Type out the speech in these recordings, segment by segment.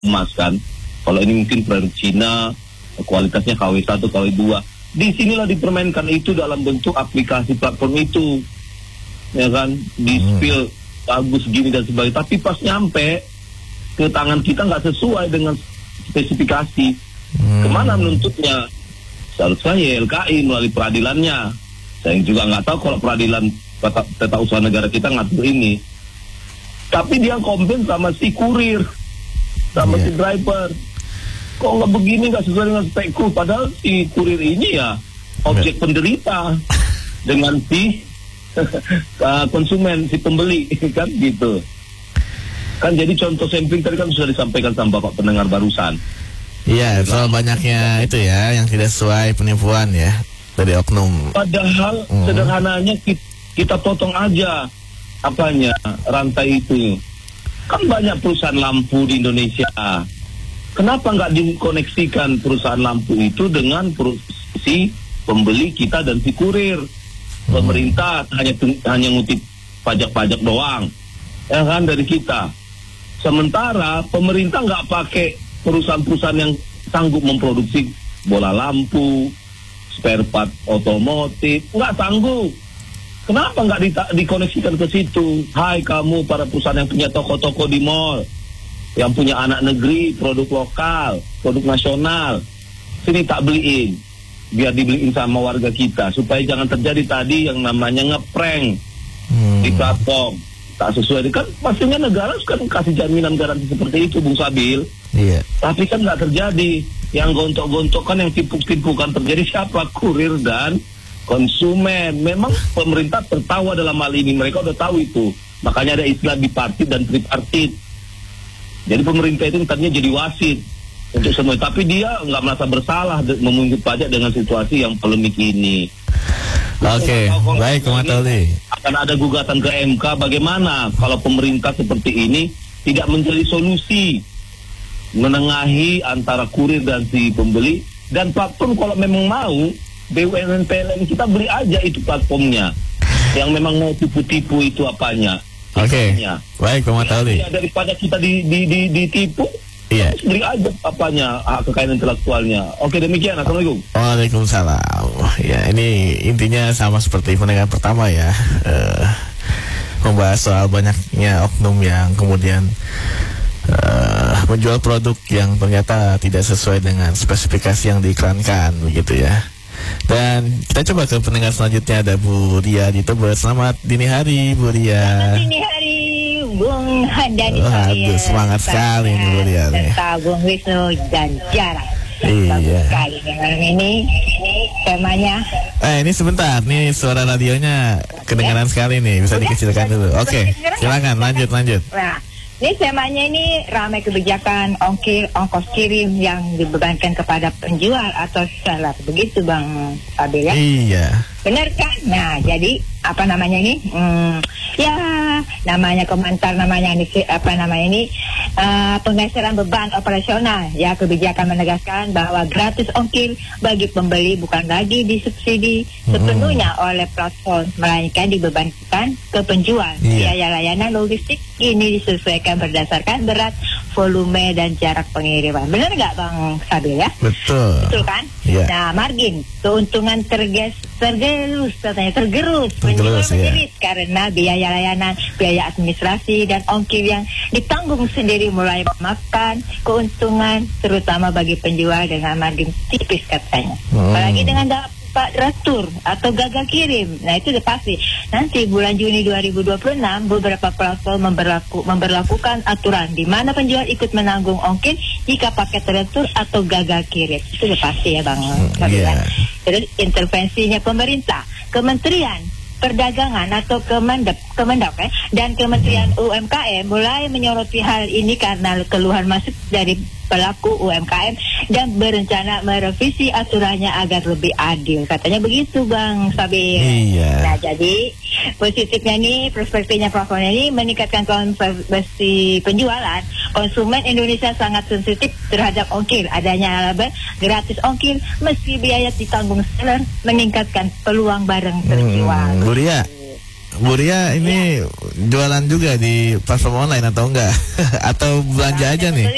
emas kan. Kalau ini mungkin produk Cina, kualitasnya KW1, KW2. Di sinilah dipermainkan itu dalam bentuk aplikasi platform itu, ya kan, di spill bagus gini dan sebagainya. Tapi pas nyampe ke tangan kita nggak sesuai dengan spesifikasi. Kemana menuntutnya? Seharusnya YLKI melalui peradilannya. Saya juga nggak tahu kalau peradilan tata usaha negara kita ngatur ini. Tapi dia komplain sama si kurir, sama si driver. Kok nggak begini, nggak sesuai dengan spekku? Padahal si kurir ini ya objek penderita dengan si konsumen, si pembeli, kan gitu. Kan jadi contoh sampling tadi kan sudah disampaikan sama Bapak pendengar barusan. Iya, soal banyaknya itu ya yang tidak sesuai, penipuan ya dari oknum. Padahal sederhananya kita potong aja rantai itu. Kan banyak perusahaan lampu di Indonesia. Kenapa nggak dikoneksikan perusahaan lampu itu dengan si pembeli kita dan si kurir? Pemerintah hanya ngutip pajak-pajak doang, ya kan, dari kita. Sementara pemerintah nggak pakai perusahaan-perusahaan yang sanggup memproduksi bola lampu, spare part otomotif, nggak sanggup. Kenapa nggak dikoneksikan ke situ? Hai kamu para perusahaan yang punya toko-toko di mall, yang punya anak negeri, produk lokal, produk nasional, sini tak beliin, biar dibeliin sama warga kita, supaya jangan terjadi tadi yang namanya ngeprank di platform tak sesuai. Kan pastinya negara kan kasih jaminan garansi seperti itu, Bung Sabil. Iya. Tapi kan nggak terjadi. Yang gontok-gontok kan, yang tipu-tipukan terjadi siapa? Kurir dan konsumen. Memang pemerintah tertawa dalam hal ini, mereka udah tahu itu. Makanya ada istilah bipartit dan tripartit. Jadi pemerintah itu tadinya jadi wasit untuk semua, tapi dia nggak merasa bersalah memungut pajak dengan situasi yang polemik ini. Oke, baik, Komatoli. Akan ada gugatan ke MK. Bagaimana kalau pemerintah seperti ini tidak menjadi solusi menengahi antara kurir dan si pembeli, dan platform kalau memang mau BUMN PLN kita beli aja itu platformnya, yang memang mau tipu-tipu itu apanya. Oke, baik, Komatoli. Ya, daripada kita ditipu, iya, beri aja apanya, kekayaan intelektualnya. Oke, demikian. Assalamualaikum. Waalaikumsalam. Ya, ini intinya sama seperti pendengar pertama ya, membahas soal banyaknya oknum yang kemudian menjual produk yang ternyata tidak sesuai dengan spesifikasi yang diiklankan, begitu ya. Dan kita coba ke pendengar selanjutnya, ada Bu Ria di Tebet. Selamat dini hari, Bu Ria. Selamat dini hari, Bung Handani. Aduh, semangat sekali nih Bu Ria. Serta Bung Wisnu dan Jara. Iya. Sekali malam ini temanya. Ini sebentar, nih suara radionya kedengaran sekali nih, bisa dikecilkan dulu. Oke, silakan lanjut. Nah, ini temanya ini ramai kebijakan ongkos kirim yang dibebankan kepada penjual atau seller, begitu Bang Sabil ya? Iya. Benar kan? Nah, jadi apa namanya ini? Ya, namanya komentar namanya ini penggeseran beban operasional. Ya, kebijakan menegaskan bahwa gratis ongkir bagi pembeli bukan lagi disubsidi sepenuhnya oleh platform, melainkan dibebankan ke penjual. Biaya layanan logistik ini disesuaikan berdasarkan berat, volume dan jarak pengiriman. Benar nggak Bang Sabil ya? Betul kan? Yeah. Nah, margin keuntungan tergerus penjual menjerit karena biaya layanan, biaya administrasi dan ongkir yang ditanggung sendiri mulai memakan keuntungan, terutama bagi penjual dengan margin tipis katanya. Apalagi dengan dapat retur atau gagal kirim. Nah, itu udah pasti. Nanti bulan Juni 2026 beberapa platform memberlakukan aturan di mana penjual ikut menanggung ongkir jika paket retur atau gagal kirim. Itu udah pasti ya Bang. Terus intervensinya pemerintah, Kementerian Perdagangan atau Kemendak dan Kementerian UMKM mulai menyoroti hal ini karena keluhan masuk dari pelaku UMKM dan berencana merevisi aturannya agar lebih adil. Katanya begitu Bang Sabil. Iya. Nah, jadi positifnya nih, perspektifnya platformnya ini meningkatkan konversi penjualan. Konsumen Indonesia sangat sensitif terhadap ongkir. Adanya label gratis ongkir meski biaya ditanggung seller meningkatkan peluang barang terjual. Bu Ria ini jualan juga di platform online atau enggak? Atau belanja aja nih?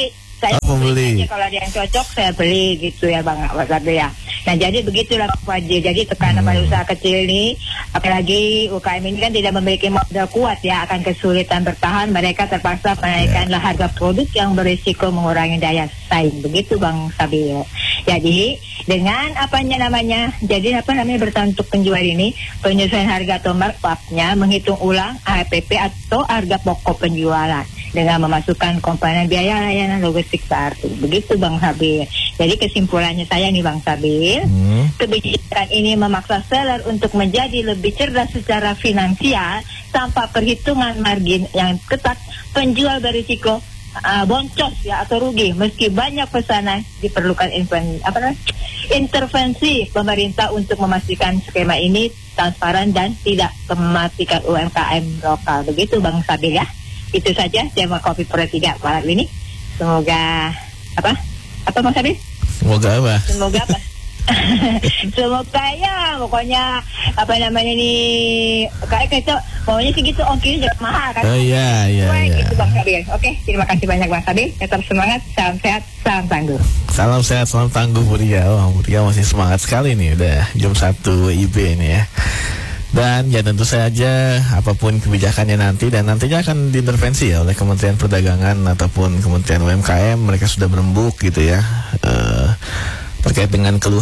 Saya pembeli. aja, kalau ada yang cocok saya beli gitu ya Bang Sabil ya. Nah jadi begitulah Pak Fadil. Jadi tekanan pada usaha kecil ini, apalagi UKM ini kan tidak memiliki modal kuat ya, akan kesulitan bertahan. Mereka terpaksa menaikkanlah harga produk yang berisiko mengurangi daya saing. Begitu Bang Sabil. Jadi dengan jadi bertahan untuk penjual ini, penyesuaian harga atau markup-nya menghitung ulang APP atau harga pokok penjualan dengan memasukkan komponen biaya layanan logistik berarti. Begitu Bang Sabil. Jadi kesimpulannya saya nih Bang Sabil, kebijakan ini memaksa seller untuk menjadi lebih cerdas secara finansial tanpa perhitungan margin yang ketat. Penjual berisiko boncos ya atau rugi meski banyak pesanan. Diperlukan intervensi pemerintah untuk memastikan skema ini transparan dan tidak mematikan UMKM lokal. Begitu Bang Sabil ya. Itu saja tema Kopi Pro 3 malam ini. Semoga apa Bang Sabil? Semoga apa? Semoga ya pokoknya nih kayak gitu pokoknya sih gitu ongkirnya jangan mahal kan. Oh iya. Gitu Bang Sabil. Oke, terima kasih banyak Bang Sabil. Tetap semangat, salam sehat, salam tangguh. Salam sehat, salam tangguh Bu Ria. Bu Ria masih semangat sekali nih, udah jam 1 WIB ini ya. Dan ya tentu saja apapun kebijakannya nanti, dan nantinya akan diintervensi ya oleh Kementerian Perdagangan ataupun Kementerian UMKM. Mereka sudah berembuk gitu ya terkait dengan keluhan